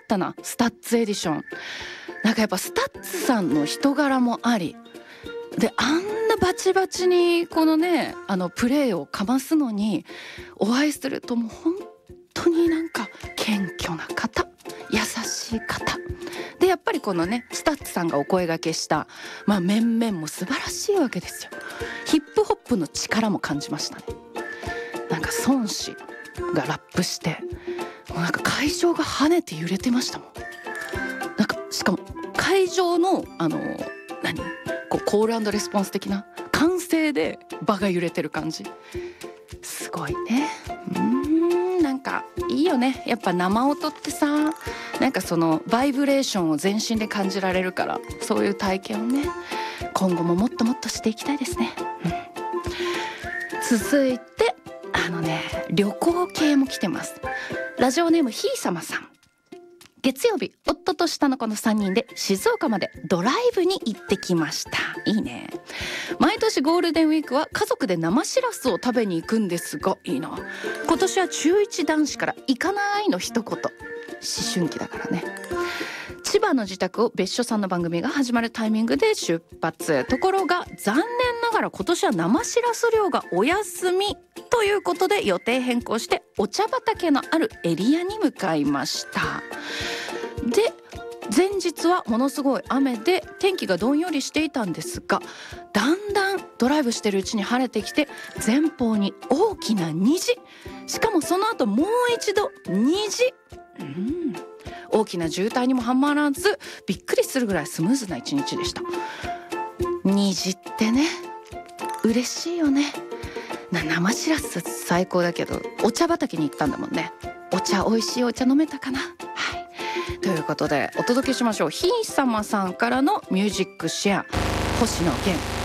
ったな、スタッツエディション。なんかやっぱスタッツさんの人柄もありで、あんなバチバチにこのねプレーをかますのに、お会いするともう本当になんか謙虚な方、優しい方で、やっぱりこのねスタッツさんがお声掛けした面々も素晴らしいわけですよ。ヒップホップの力も感じましたね。なんか孫子がラップして、もうなんか会場が跳ねて揺れてましたもん。なんかしかも会場のこうコール&レスポンス的な歓声で場が揺れてる感じ、すごいね。なんかいいよね、やっぱ生音ってさ、なんかそのバイブレーションを全身で感じられるから、そういう体験をね今後ももっともっとしていきたいですね。続いて旅行系も来てます。ラジオネームひいさまさん。月曜日、夫と下の子の3人で静岡までドライブに行ってきました。いいね。毎年ゴールデンウィークは家族で生しらすを食べに行くんですが、いいな。今年は中1男子から行かないの一言。思春期だからね。千葉の自宅を別所さんの番組が始まるタイミングで出発。ところが残念ながら今年は生しらす漁がお休みということで、予定変更してお茶畑のあるエリアに向かいました。で、前日はものすごい雨で天気がどんよりしていたんですが、だんだんドライブしてるうちに晴れてきて、前方に大きな虹、しかもその後もう一度虹、大きな渋滞にもはまらず、びっくりするぐらいスムーズな一日でした。虹ってね嬉しいよね。生しらす最高だけど、お茶畑に行ったんだもんね。お茶、美味しいお茶飲めたかな。ということでお届けしましょう。ひいさまさんからのミュージックシェア、星野源